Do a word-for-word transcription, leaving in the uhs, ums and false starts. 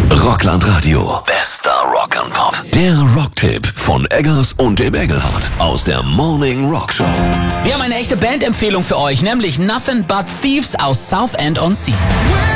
Rockland Radio. Bester Rock and Pop. Der Rocktipp von Eggers und dem Engelhardt aus der Morning Rock Show. Wir haben eine echte Bandempfehlung für euch, nämlich Nothing But Thieves aus Southend on Sea.